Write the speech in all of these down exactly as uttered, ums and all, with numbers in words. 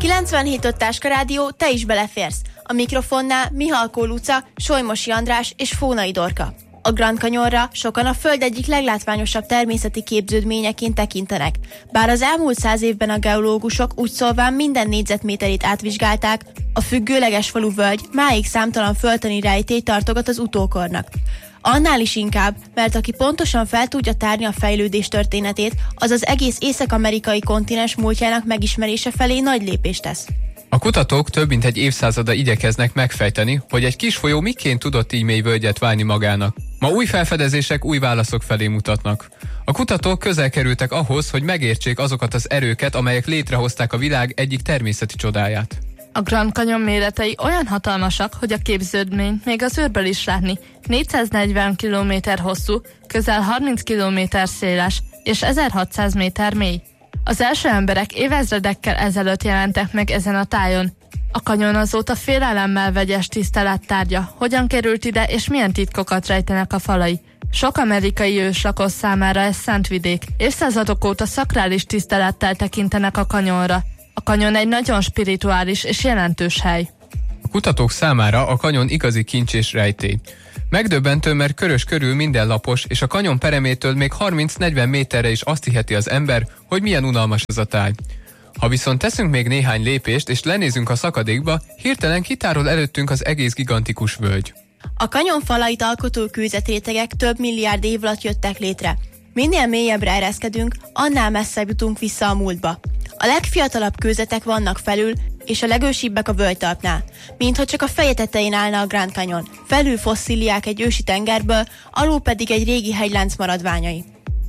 kilencvenhét öt Táska Rádió, te is beleférsz. A mikrofonnál Mihalkó Luca, Solymosi András és Fónai Dorka. A Grand Canyonra sokan a Föld egyik leglátványosabb természeti képződményeként tekintenek. Bár az elmúlt száz évben a geológusok úgy szólván minden négyzetméterét átvizsgálták, a függőleges falu völgy máig számtalan földtani rejtélyt tartogat az utókornak. Annál is inkább, mert aki pontosan fel tudja tárni a fejlődés történetét, az az egész észak-amerikai kontinens múltjának megismerése felé nagy lépést tesz. A kutatók több mint egy évszázada igyekeznek megfejteni, hogy egy kis folyó miként tudott így mély völgyet válni magának. Ma új felfedezések új válaszok felé mutatnak. A kutatók közel kerültek ahhoz, hogy megértsék azokat az erőket, amelyek létrehozták a világ egyik természeti csodáját. A Grand Canyon méretei olyan hatalmasak, hogy a képződményt még az űrből is látni. négyszáznegyven kilométer hosszú, közel harminc kilométer széles és ezerhatszáz méter mély. Az első emberek évezredekkel ezelőtt jelentek meg ezen a tájon. A kanyon azóta félelemmel vegyes tisztelet tárgya. Hogyan került ide és milyen titkokat rejtenek a falai? Sok amerikai őslakos számára ez szentvidék. Évszázadok óta szakrális tisztelettel tekintenek a kanyonra. A kanyon egy nagyon spirituális és jelentős hely. A kutatók számára a kanyon igazi kincs és rejtély. Megdöbbentő, mert körös körül minden lapos, és a kanyon peremétől még harminc-negyven méterre is azt hiheti az ember, hogy milyen unalmas ez a táj. Ha viszont teszünk még néhány lépést, és lenézünk a szakadékba, hirtelen kitárol előttünk az egész gigantikus völgy. A kanyon falait alkotó kőzetrétegek több milliárd év alatt jöttek létre. Minél mélyebbre ereszkedünk, annál messzebb jutunk vissza a múltba. A legfiatalabb kőzetek vannak felül, és a legősibbek a völgytalpnál. Mintha csak a feje tetején állna a Grand Canyon. Felül fosszíliák egy ősi tengerből, alul pedig egy régi hegylánc maradványai.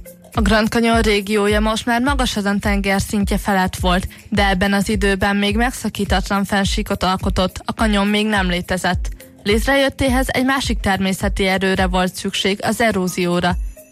A Grand Canyon régiója most már magasan tenger szintje felett volt, de ebben az időben még megszakítatlan fennsíkot alkotott, a kanyon még nem létezett. Létrejöttéhez egy másik természeti erőre volt szükség, az erózióra.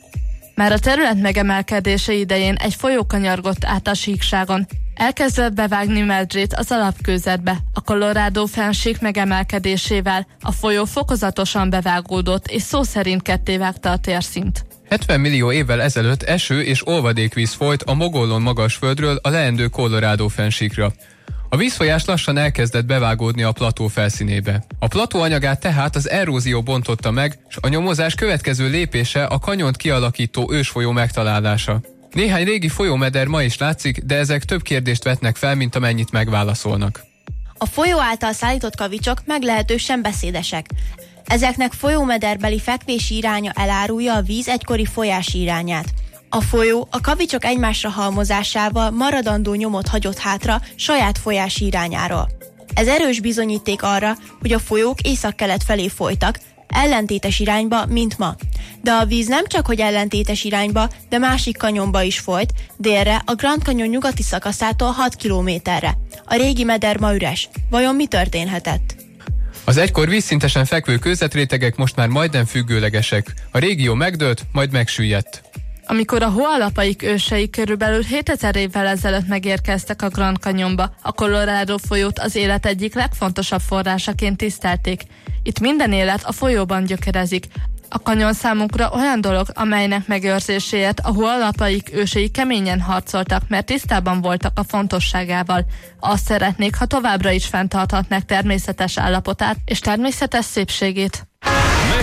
Már a terület megemelkedése idején egy folyó kanyargott át a síkságon. Elkezdett bevágni medrét az alapkőzetbe. A Colorado fennsík megemelkedésével a folyó fokozatosan bevágódott, és szó szerint kettévágta a térszint. hetven millió évvel ezelőtt eső és olvadékvíz folyt a Mogollon magasföldről a leendő Colorado fennsíkra. A vízfolyás lassan elkezdett bevágódni a plató felszínébe. A plató anyagát tehát az erózió bontotta meg, és a nyomozás következő lépése a kanyont kialakító ősfolyó megtalálása. Néhány régi folyómeder ma is látszik, de ezek több kérdést vetnek fel, mint amennyit megválaszolnak. A folyó által szállított kavicsok meglehetősen beszédesek. Ezeknek folyómederbeli fekvési iránya elárulja a víz egykori folyási irányát. A folyó a kavicsok egymásra halmozásával maradandó nyomot hagyott hátra saját folyási irányáról. Ez erős bizonyíték arra, hogy a folyók északkelet felé folytak, ellentétes irányba, mint ma. De a víz nem csak hogy ellentétes irányba, de másik kanyonba is folyt, délre a Grand Canyon nyugati szakaszától hat kilométerre. A régi meder ma üres. Vajon mi történhetett? Az egykor vízszintesen fekvő kőzetrétegek most már majdnem függőlegesek. A régió megdőlt, majd megsüllyedt. Amikor a hóalapaik ősei körülbelül hétezer évvel ezelőtt megérkeztek a Grand Canyonba, a Colorado folyót az élet egyik legfontosabb forrásaként tisztelték. Itt minden élet a folyóban gyökerezik. A kanyon számunkra olyan dolog, amelynek megőrzéséért a hóalapaik ősei keményen harcoltak, mert tisztában voltak a fontosságával. Azt szeretnék, ha továbbra is fenntarthatnák természetes állapotát és természetes szépségét.